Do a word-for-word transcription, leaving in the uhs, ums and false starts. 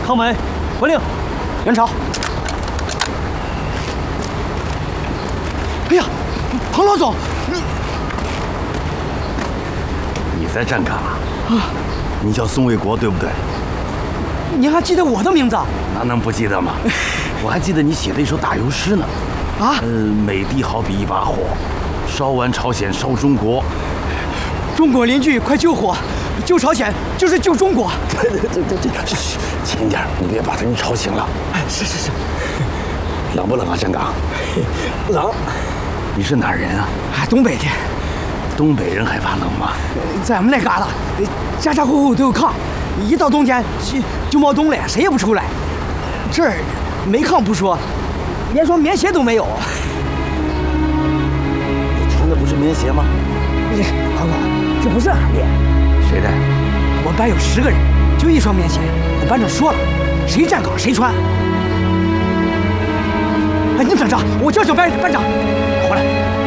康美，回令，援朝。哎呀，庞老总，你你在站岗啊？啊，你叫宋卫国对不对？ 您还记得我的名字？ 那能不记得吗？我还记得你写的一首打油诗呢。啊，呃，美帝好比一把火，烧完朝鲜烧中国。 中国邻居快救火！救朝鲜就是救中国。 对对对对对，轻点，你别把他们吵醒了。 哎，是是是。 冷不冷啊，站岗？ 冷。 你是哪儿人啊？ 啊，东北的。 东北人还怕冷吗？ 在我们那旮瘩，家家户户都有炕，一到冬天就就冒冻了，谁也不出来。这儿没炕不说，连双棉鞋都没有。 你穿的不是棉鞋吗？ 黄总，这不是俺的。 谁的？ 我班有十个人，就一双棉鞋。我班长说了，谁站岗谁穿。哎，你等着，我叫小班班长回来。